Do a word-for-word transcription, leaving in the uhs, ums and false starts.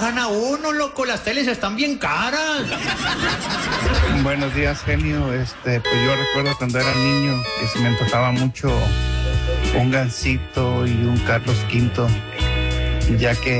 antojan a uno, loco, las teles están bien caras. Buenos días, genio. Este, pues yo recuerdo cuando era niño que se me antojaba mucho un Gansito y un Carlos Quinto, ya que